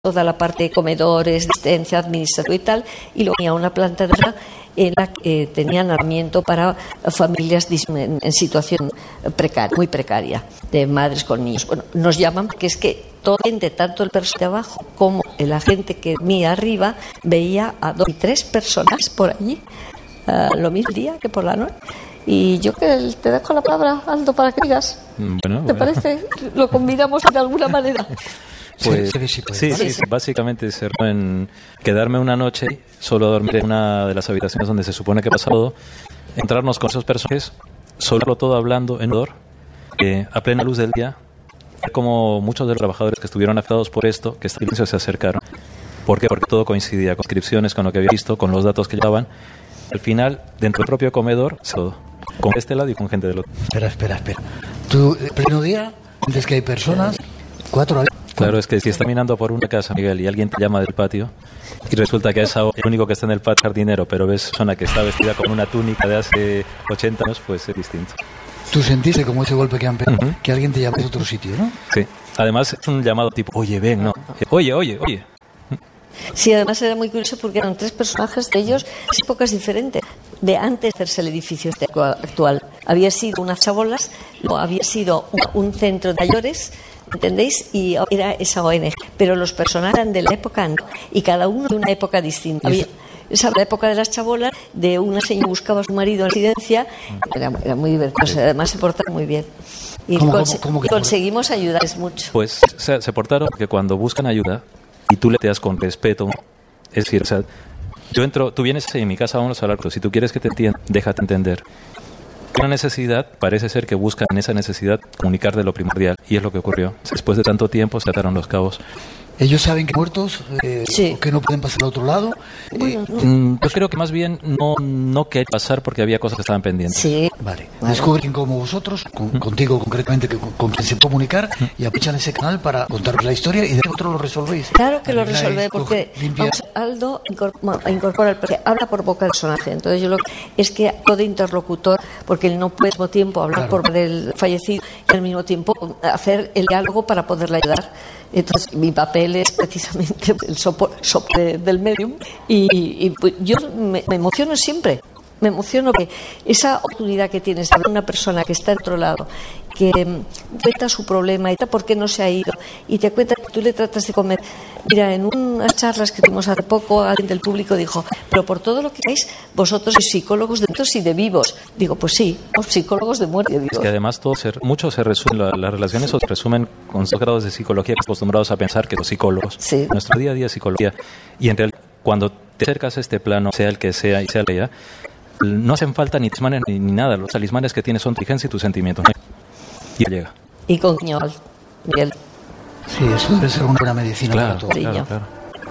toda la parte de comedores, asistencia administrativa y tal, y luego tenía una planta de en la que tenían alojamiento para familias en situación precaria, muy precaria, de madres con niños. Bueno, nos llaman porque es que toda la gente, tanto el personal de abajo como la gente que dormía arriba, veía a 2 y 3 personas por allí, lo mismo día que por la noche. Y yo que te dejo la palabra, Aldo, para que digas. ¿Te parece? ¿Lo combinamos de alguna manera? Pues sí, básicamente cerró en quedarme una noche, solo dormir en una de las habitaciones donde se supone que pasa todo, entrarnos con esos personajes, solo todo hablando en odor, a plena luz del día, como muchos de los trabajadores que estuvieron afectados por esto, que esta se acercaron. ¿Por qué? Porque todo coincidía con inscripciones, con lo que había visto, con los datos que llevaban. Al final, dentro del propio comedor, todo, con este lado y con gente del otro. Espera. Tú, en pleno día, antes que hay personas, 4 Claro, es que si estás caminando por una casa, Miguel, y alguien te llama del patio, y resulta que es el único que está en el patio jardinero, pero ves persona que está vestida con una túnica de hace 80 años, pues es distinto. Tú sentiste como ese golpe que han pegado, que alguien te llama de otro sitio, ¿no? Sí. Además, es un llamado tipo, oye, ven, no. Oye. Sí, además era muy curioso porque eran 3 personajes de ellos, épocas diferentes. De antes de hacerse el edificio actual. Había sido unas chabolas, luego había sido un centro de mayores, ¿entendéis? Y era esa ONG. Pero los personajes eran de la época antes, y cada uno de una época distinta. Había esa la época de las chabolas, de una señora que buscaba a su marido en residencia, era muy divertido, además se portaron muy bien. Y conseguimos ayudarles mucho. Pues se portaron porque cuando buscan ayuda y tú le das con respeto, es decir, o sea, yo entro, tú vienes en mi casa, vamos a hablar, pero si tú quieres que te entienda, déjate entender. Una necesidad, parece ser que buscan en esa necesidad comunicar de lo primordial, y es lo que ocurrió. Después de tanto tiempo se ataron los cabos. ¿Ellos saben que muertos, sí, que no pueden pasar al otro lado? Yo creo que más bien no querían pasar porque había cosas que estaban pendientes. Sí. Vale. Descubren como vosotros, contigo concretamente, con quien se puede comunicar, y aprovechan ese canal para contar la historia, y de otro lo resolvéis. Claro que lo resolvé, porque Aldo incorpora porque habla por boca del personaje. Entonces yo lo que es que todo interlocutor, porque él no puede al mismo tiempo hablar por del fallecido y al mismo tiempo hacer el diálogo para poderle ayudar. Entonces mi papel es precisamente el soporte del medium, y pues yo me emociono siempre. Me emociono que esa oportunidad que tienes de una persona que está al otro lado, que cuenta su problema y por qué no se ha ido, y te cuenta que tú le tratas de comer. Mira, en unas charlas que tuvimos hace poco, alguien del público dijo, pero por todo lo que veis, vosotros sois psicólogos de muertos y de vivos. Digo, pues sí, somos psicólogos de muertos y de vivos. Es que además mucho se resume, las relaciones se resumen con esos grados de psicología que acostumbrados a pensar que los psicólogos. Sí. Nuestro día a día es psicología. Y en realidad, cuando te acercas a este plano, sea el que sea y sea el que sea, no hacen falta ni talismanes ni nada. Los talismanes que tienes son tu inteligencia y tus sentimientos. Y llega. Y con Quiñol, Miguel. Sí, eso debe ser una buena medicina para todo. Claro.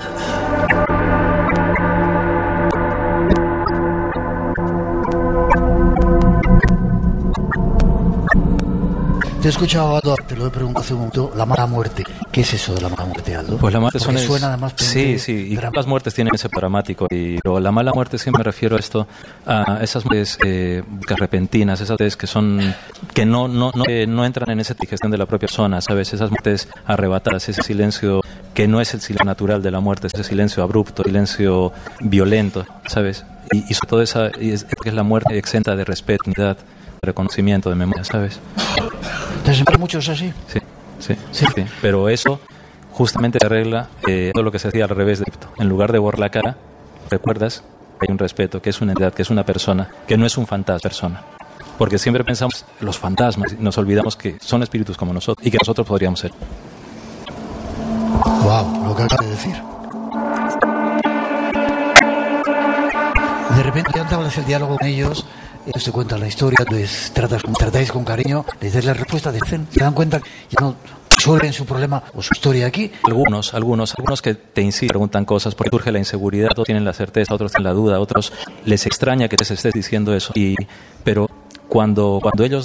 Te he escuchado, Aldo, te lo he preguntado hace un momento, la mala muerte. ¿Qué es eso de la mala muerte, Aldo? Pues la muerte suena además... Sí, y las muertes tienen ese dramático. Y la mala muerte, sí me refiero a esto, a esas muertes repentinas, esas muertes que no entran en esa digestión de la propia persona, ¿sabes? Esas muertes arrebatadas, ese silencio que no es el silencio natural de la muerte, ese silencio abrupto, silencio violento, ¿sabes? Y sobre todo esa es la muerte exenta de respeto, dignidad, de reconocimiento, de memoria, ¿sabes? ¿Te siempre muchos así? Sí. Pero eso justamente arregla todo lo que se hacía al revés de Egipto. En lugar de borrar la cara, recuerdas que hay un respeto, que es una entidad, que es una persona, que no es un fantasma, persona. Porque siempre pensamos los fantasmas y nos olvidamos que son espíritus como nosotros y que nosotros podríamos ser. Wow, lo que acabas de decir. De repente ya entablas el diálogo con ellos, ellos te cuentan la historia, les tratáis con cariño, les das la respuesta, se dan cuenta que ya no resuelven su problema o su historia aquí. Algunos que te insisten, preguntan cosas porque surge la inseguridad, otros tienen la certeza, otros tienen la duda, otros les extraña que te estés diciendo eso. Pero cuando ellos